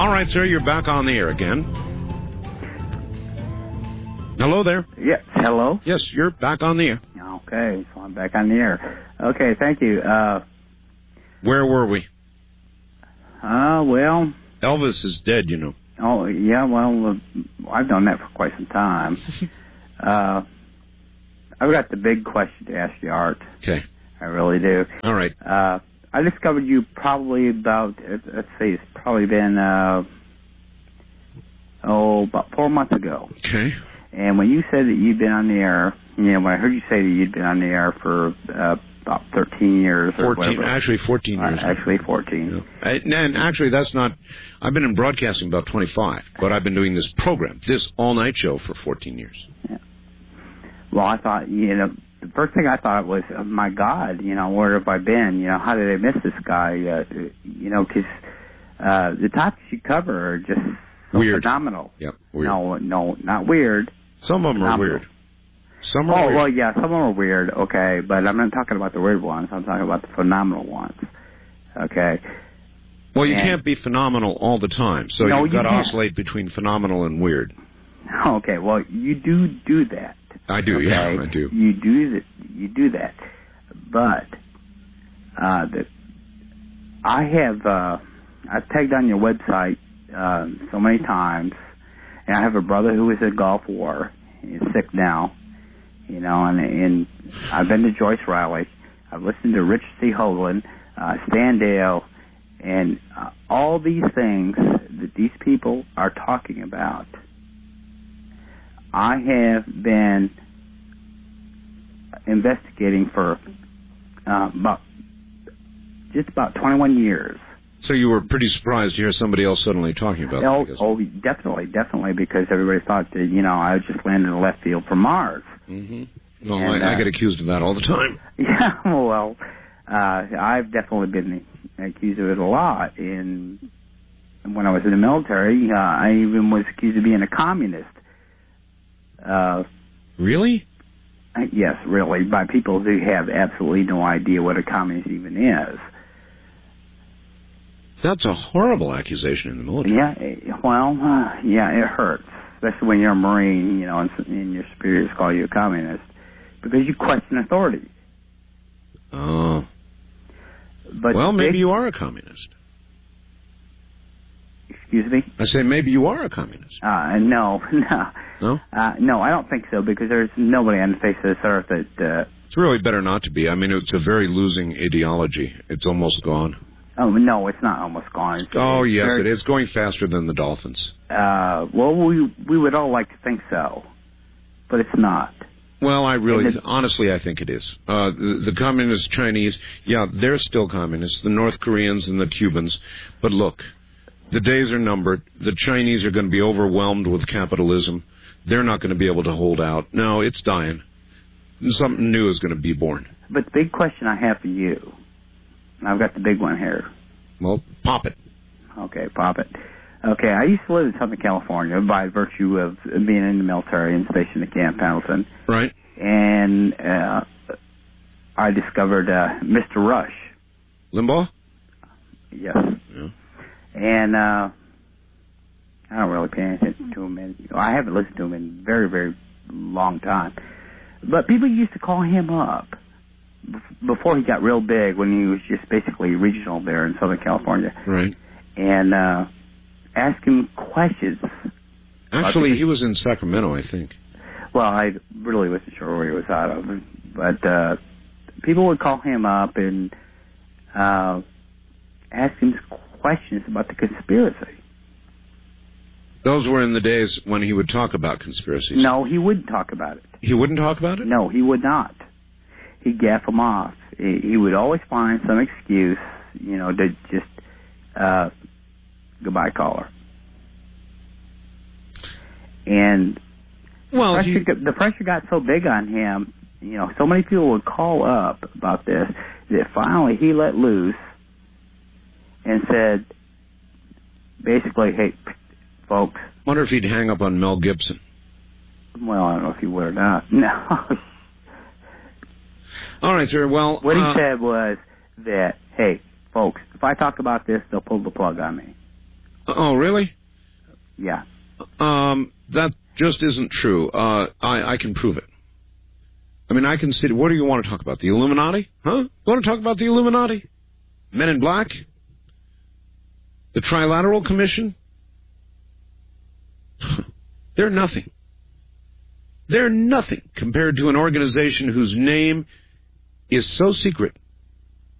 All right, sir, you're back on the air again. Hello there. Yes, hello? Yes, you're back on the air. Okay, so I'm back on the air. Okay, thank you. Where were we? Well... Elvis is dead, you know. Oh, yeah, well, I've done that for quite some time. I've got the big question to ask you, Art. Okay. I really do. All right. I discovered you probably about, let's see, it's probably been, about 4 months ago. Okay. And when you said that you'd been on the air, when I heard you say that you'd been on the air for about 13 years or 14, whatever. actually 14 years. Actually 14. Yeah. And actually, that's not, I've been in broadcasting about 25, but I've been doing this program, this all-night show for 14 years. Yeah. Well, I thought, the first thing I thought was, oh, my God, where have I been? How did I miss this guy? Because the topics you cover are just so weird. Phenomenal. Yep, weird. No, not weird. Some of them are weird. Some are weird. Well, yeah, some of them are weird, okay, but I'm not talking about the weird ones. I'm talking about the phenomenal ones, okay? Well, you can't be phenomenal all the time, so you've got to oscillate between phenomenal and weird. Okay, well, you do that. I do, okay? yeah, I do. You do that, but I've tagged on your website so many times, and I have a brother who was in Gulf War. He's sick now, and I've been to Joyce Riley. I've listened to Richard C. Hoagland, Stan Dale, and all these things that these people are talking about. I have been investigating for about 21 years. So you were pretty surprised to hear somebody else suddenly talking about it? Oh, definitely, because everybody thought that, I just landed in left field from Mars. Mm-hmm. No, I get accused of that all the time. Yeah, well, I've definitely been accused of it a lot. And when I was in the military, I even was accused of being a communist. Really? Yes, really, by people who have absolutely no idea what a communist even is. That's a horrible accusation in the military. Yeah, it hurts, especially when you're a Marine, and your superiors call you a communist, because you question authority. Oh. But well, maybe you are a communist. Excuse me? I say maybe you are a communist. No. No? No, I don't think so, because there's nobody on the face of this earth that... It's really better not to be. I mean, it's a very losing ideology. It's almost gone. Oh, no, it's not almost gone. Yes, it is going faster than the Dolphins. Well, we would all like to think so, but it's not. Well, honestly, I think it is. The communist Chinese, they're still communists, the North Koreans and the Cubans. But look, the days are numbered. The Chinese are going to be overwhelmed with capitalism. They're not going to be able to hold out. No, it's dying. Something new is going to be born. But the big question I have for you, I've got the big one here. Well, pop it. Okay, pop it. Okay, I used to live in Southern California by virtue of being in the military and stationed at Camp Pendleton. Right. And I discovered Mr. Rush. Limbaugh? Yes. Yeah. And I don't really pay attention to him. I haven't listened to him in a very, very long time. But people used to call him up before he got real big, when he was just basically regional there in Southern California. Right. And ask him questions. Actually, he was in Sacramento, I think. Well, I really wasn't sure where he was out of. But people would call him up and ask him questions about the conspiracy. Those were in the days when he would talk about conspiracies. No, he wouldn't talk about it. He wouldn't talk about it? No, he would not. He'd gaff them off. He would always find some excuse, to just goodbye caller. And the pressure got so big on him, so many people would call up about this, that finally he let loose and said, basically, hey, folks. Wonder if he'd hang up on Mel Gibson. Well, I don't know if he would or not. No. All right, sir. Well, what he said was that, hey, folks, if I talk about this, they'll pull the plug on me. Oh, really? Yeah. That just isn't true. I can prove it. I mean, I can see. What do you want to talk about? The Illuminati? Huh? You want to talk about the Illuminati? Men in Black? The Trilateral Commission? They're nothing. They're nothing compared to an organization whose name is so secret